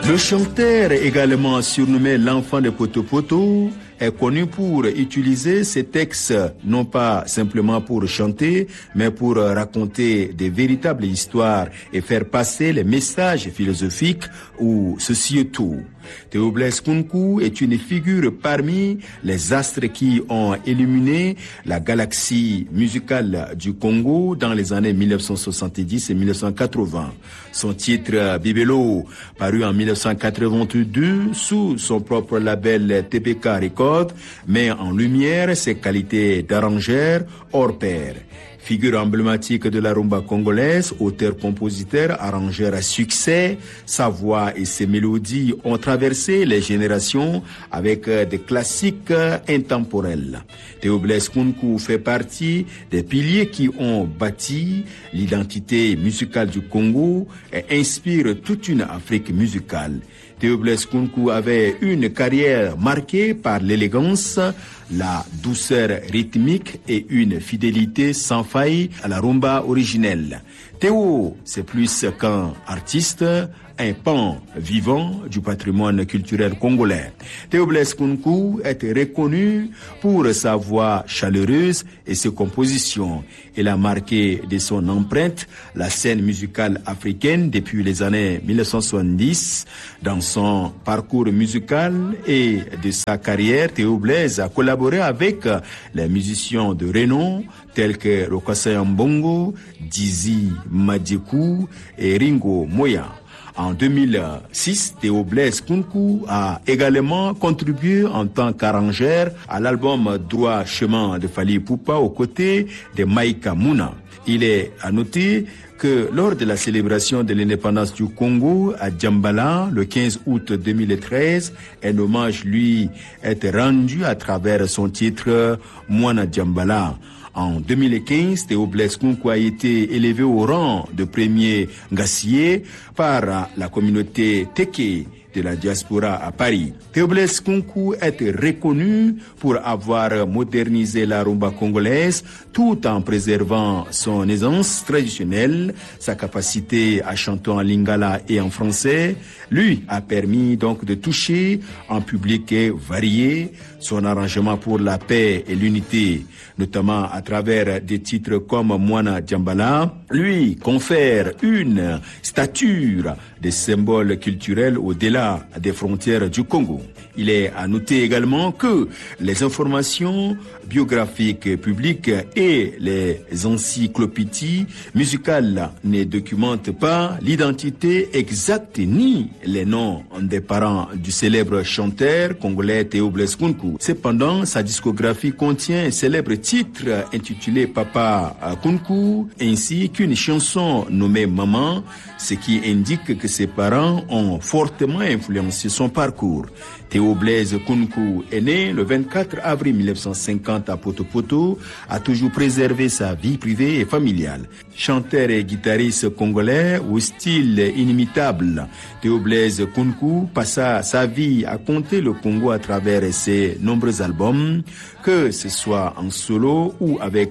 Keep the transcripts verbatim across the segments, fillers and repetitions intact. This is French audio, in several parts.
Le chanteur, également surnommé l'enfant de Poto Poto, est connu pour utiliser ses textes non pas simplement pour chanter, mais pour raconter des véritables histoires et faire passer les messages philosophiques ou sociétaux. Théo Blaise Kounkou est une figure parmi les astres qui ont illuminé la galaxie musicale du Congo dans les années mille neuf cent soixante-dix et mille neuf cent quatre-vingts. Son titre Bibelo, paru en mille neuf cent quatre-vingt-deux sous son propre label T P K Records, met en lumière ses qualités d'arrangeur hors pair. Figure emblématique de la rumba congolaise, auteur-compositeur, arrangeur à succès, sa voix et ses mélodies ont traversé les générations avec des classiques intemporels. Théo Blaise Kounkou fait partie des piliers qui ont bâti l'identité musicale du Congo et inspire toute une Afrique musicale. Théo Blaise Kounkou avait une carrière marquée par l'élégance, la douceur rythmique et une fidélité sans faille à la rumba originelle. Théo, c'est plus qu'un artiste, un pan vivant du patrimoine culturel congolais. Théo Blaise Kounkou est reconnu pour sa voix chaleureuse et ses compositions. Il a marqué de son empreinte la scène musicale africaine depuis les années mille neuf cent soixante-dix. Dans son parcours musical et de sa carrière, Théo Blaise a collaboré avec les musiciens de renom tels que Rokassa Mbongo, Dizzy Madjekou et Ringo Moya. En deux mille six, Théo Blaise Kounkou a également contribué en tant qu'arrangeur à l'album Droit Chemin de Fally Ipupa aux côtés de Maïka Mouna. Il est à noter que lors de la célébration de l'indépendance du Congo à Djambala, le quinze août deux mille treize, un hommage lui est rendu à travers son titre Mwana Djambala. En deux mille quinze, Théo Blaise Kounkou a été élevé au rang de premier ngassier par la communauté Teke de la diaspora à Paris. Théo Blaise Kounkou est reconnu pour avoir modernisé la rumba congolaise tout en préservant son aisance traditionnelle, sa capacité à chanter en lingala et en français, lui a permis donc de toucher un public varié. Son arrangement pour la paix et l'unité, notamment à travers des titres comme Mwana Djambala, lui confère une stature de symbole culturel au-delà des frontières du Congo. Il est à noter également que les informations biographiques publiques et les encyclopédies musicales ne documentent pas l'identité exacte ni les noms des parents du célèbre chanteur congolais Théo Blaise Kounkou. Cependant, sa discographie contient un célèbre titre intitulé Papa Kounkou ainsi qu'une chanson nommée Maman, ce qui indique que ses parents ont fortement influencé son parcours. Théo Blaise Kounkou est né le vingt-quatre avril mille neuf cent cinquante à Poto Poto, a toujours préservé sa vie privée et familiale. Chanteur et guitariste congolais au style inimitable, Théo Blaise Kounkou passa sa vie à compter le Congo à travers ses nombreux albums, que ce soit en solo ou avec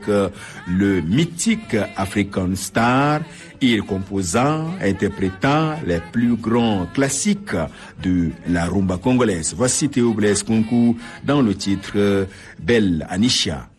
le mythique African Star. Il composa, interpréta les plus grands classiques de la rumba congolaise. Voici Théo Blaise Kounkou dans le titre Belle Anisha.